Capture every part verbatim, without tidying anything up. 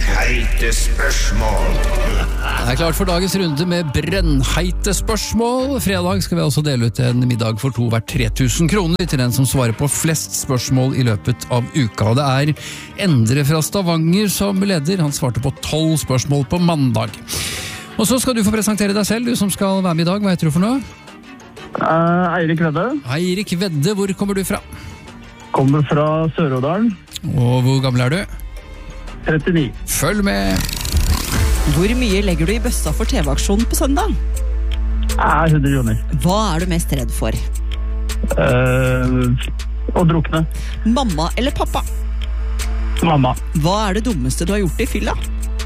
Brennheite spørsmål. Det er klart for dagens runde med brennheite spørsmål. Fredag skal vi også dele ut en middag for to hvert tre tusen kroner til den som svarer på flest spørsmål i løpet av uka. Det er Endre fra Stavanger som leder. Han svarte på tolv spørsmål på mandag. Og så skal du få presentere deg selv, du som skal være med i dag. Hva heter du for noe? Uh, Eirik Vedde. Eirik Vedde, hvor kommer du fra? Kommer fra Sør-Odalen. Og hvor gammel er du? trettini. Følg med! Hvor mye legger du i bøssa for T V-aksjonen på søndag? Uh, hundre kroner. Hva er du mest redd for? Uh, å drukne. Mamma eller pappa? Mamma. Hva er det dummeste du har gjort i fylla?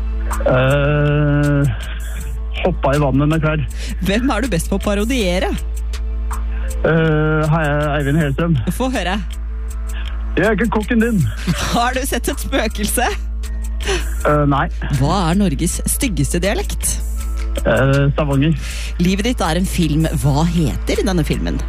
Uh, hoppa i vannet med klær. Hvem er du best på å parodiere? Uh, hei, Eivind Helstrøm. Få høre. Jeg er ikke kokken din. Har du sett et spøkelse? Uh, nei. Hva er Norges styggeste dialekt? Uh, Stavanger. Livet ditt er en film. Hva heter denne filmen?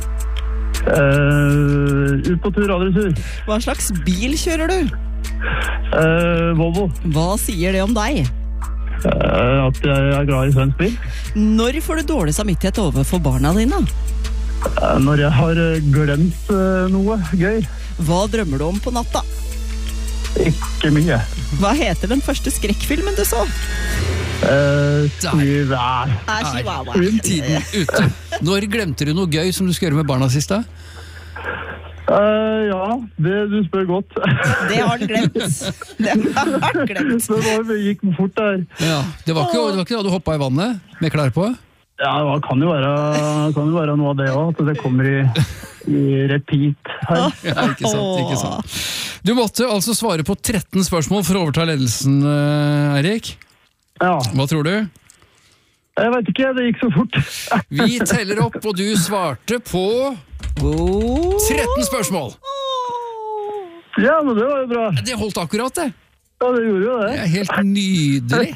Uh, ut på tur, adressur. Hva slags bil kjører du? Uh, Volvo. Hva sier det om deg? Uh, at jeg er glad i svensk bil. Når får du dårlig samvittighet overfor barna dine? Uh, når jeg har glemt uh, noe gøy. Hva drømmer du om på natta? Ikke mye. Hva heter den første skrekkfilmen du så? Uh, syv, er. Er tiden ute. Når glemte du noe gøy som du skal gjøre med barna sist da? Uh, ja, det du spør godt. Det har den glemt. Det har den glemt. Det var, det gikk fort der. Ja, det var ikke, det var ikke da du hoppet i vannet med klær på? Ja, det kan jo være, kan jo være noe av det også, at det kommer i, i repeat her. Ja, ikke sant, ikke sant. Du måtte altså svare på tretten spørsmål for å overta ledelsen, Eirik. Ja. Hva tror du? Jeg vet ikke, det gikk så fort. Vi teller opp, og du svarte på tretten spørsmål. Ja, men det var jo bra. Det holdt akkurat, det. Ja, det gjorde jo det. Det er helt nydelig.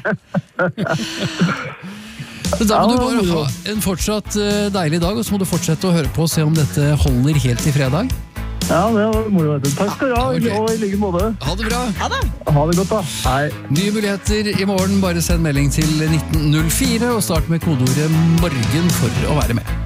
Så da må du bare ha en fortsatt deilig dag, og så må du fortsette å høre på og se om dette holder helt til fredag. Ja, det var moro. Takk skal du ha, okay. Og i like måte. Ha det bra. Ha det. Ha det godt da. Hei. Nye muligheter i morgen, bare send melding til nitten null fire og start med kodeordet morgen for å være med.